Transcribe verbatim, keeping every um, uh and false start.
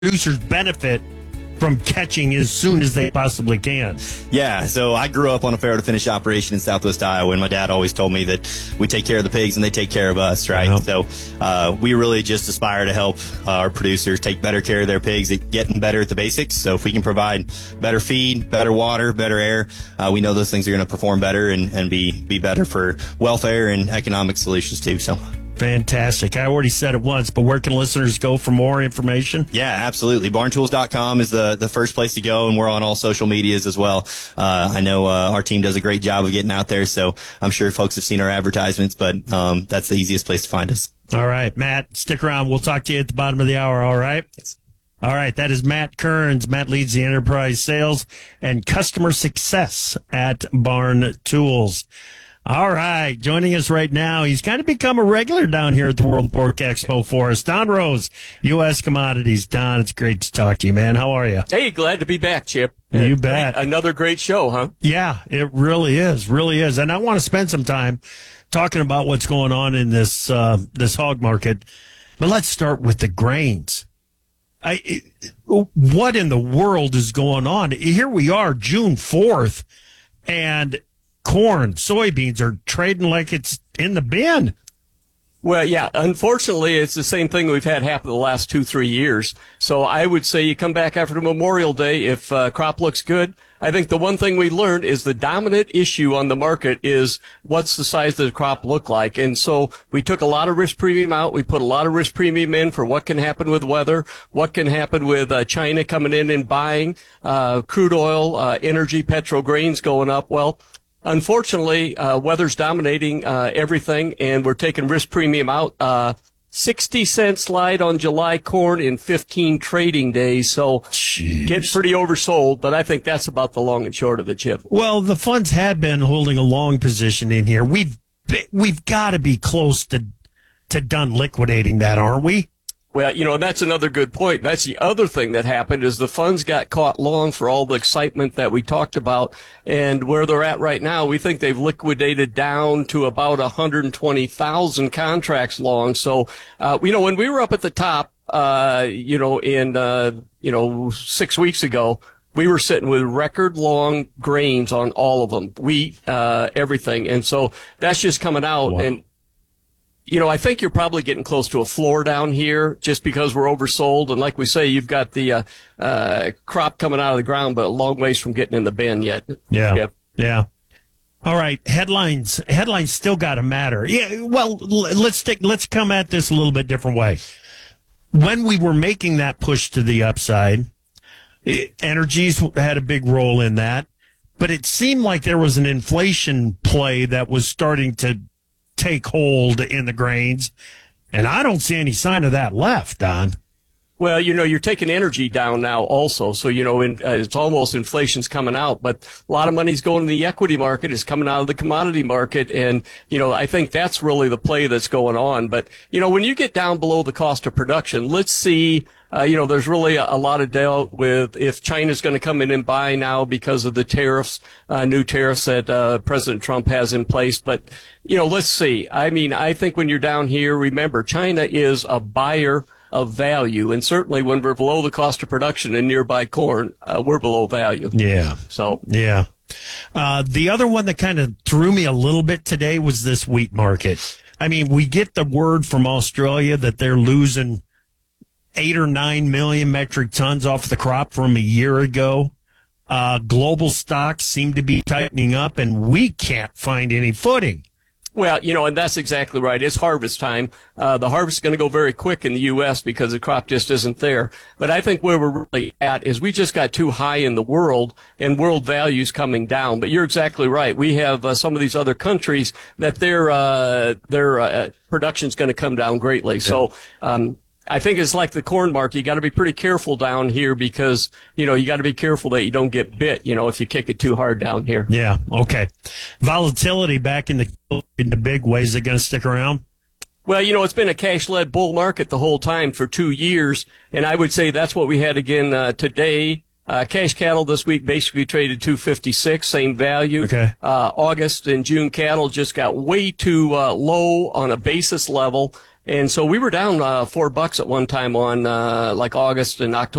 producers benefit from catching as soon as they possibly can. Yeah, so I grew up on a farrow to finish operation in Southwest Iowa, and my dad always told me that we take care of the pigs and they take care of us, right? Yeah. So uh, we really just aspire to help uh, our producers take better care of their pigs at getting better at the basics. So if we can provide better feed, better water, better air, uh, we know those things are going to perform better and, and be, be better for welfare and economic solutions too. So. Fantastic. I already said it once, but where can listeners go for more information? Yeah, absolutely. barn tools dot com is the, the first place to go, and we're on all social medias as well. Uh, I know uh, our team does a great job of getting out there, so I'm sure folks have seen our advertisements, but um, that's the easiest place to find us. All right, Matt, stick around. We'll talk to you at the bottom of the hour, all right? Yes. All right, that is Matt Kearns. Matt leads the enterprise sales and customer success at Barn Tools. All right, joining us right now, he's kind of become a regular down here at the World Pork Expo for us. Don Rose, U S Commodities. Don, it's great to talk to you, man. How are you? Hey, glad to be back, Chip. You bet. Another great show, huh? Yeah, it really is, really is. And I want to spend some time talking about what's going on in this uh, this hog market. But let's start with the grains. I, it, what in the world is going on? Here we are, June fourth, and corn, soybeans are trading like it's in the bin. Well, yeah, unfortunately, it's the same thing we've had happen the last two, three years. So I would say you come back after Memorial Day if uh, crop looks good. I think the one thing we learned is the dominant issue on the market is what's the size of the crop look like. And so we took a lot of risk premium out. We put a lot of risk premium in for what can happen with weather, what can happen with uh, China coming in and buying uh, crude oil, uh, energy, petro grains going up. Well, unfortunately, uh, weather's dominating uh, everything, and we're taking risk premium out. Uh, sixty cent slide on July corn in fifteen trading days, so Jeez. Get pretty oversold, but I think that's about the long and short of the Chip. Well, the funds had been holding a long position in here. We've we've got to be close to to done liquidating that, aren't we? Well, you know, that's another good point. That's the other thing that happened is the funds got caught long for all the excitement that we talked about. And where they're at right now, we think they've liquidated down to about one hundred twenty thousand contracts long. So, uh, you know, when we were up at the top, uh, you know, in, uh, you know, six weeks ago, we were sitting with record long grains on all of them, wheat, uh, everything. And so that's just coming out. Wow. And, you know, I think you're probably getting close to a floor down here just because we're oversold. And like we say, you've got the uh, uh, crop coming out of the ground, but a long ways from getting in the bin yet. Yeah. Yep. Yeah. All right. Headlines. Headlines still got to matter. Yeah. Well, l- let's take, let's come at this a little bit different way. When we were making that push to the upside, it, energies had a big role in that, but it seemed like there was an inflation play that was starting to take hold in the grains, and I don't see any sign of that left, Don. Well, you know, you're taking energy down now also. So, you know, in, uh, it's almost inflation's coming out, but a lot of money's going to the equity market. It's coming out of the commodity market. And, you know, I think that's really the play that's going on. But, you know, when you get down below the cost of production, let's see, uh, you know, there's really a, a lot of doubt with if China's going to come in and buy now because of the tariffs, uh, new tariffs that, uh, President Trump has in place. But, you know, let's see. I mean, I think when you're down here, remember, China is a buyer of value, and certainly when we're below the cost of production in nearby corn, uh, we're below value. Yeah. So yeah. Uh, the other one that kind of threw me a little bit today was this wheat market. I mean, we get the word from Australia that they're losing eight or nine million metric tons off the crop from a year ago. Uh, global stocks seem to be tightening up, and we can't find any footing. Well, you know, and that's exactly right. It's harvest time. Uh, the harvest is going to go very quick in the U S because the crop just isn't there. But I think where we're really at is we just got too high in the world and world values coming down. But you're exactly right. We have uh, some of these other countries that their, uh, their, uh, production is going to come down greatly. So, um, I think it's like the corn market. You got to be pretty careful down here because, you know, you got to be careful that you don't get bit, you know, if you kick it too hard down here. Yeah. Okay. Volatility back in the, in the big ways. Is it going to stick around? Well, you know, it's been a cash-led bull market the whole time for two years. And I would say that's what we had again, uh, today. Uh, cash cattle this week basically traded two fifty-six, same value. Okay. Uh, August and June cattle just got way too uh, low on a basis level. And so we were down uh, four bucks at one time on uh, like August and October.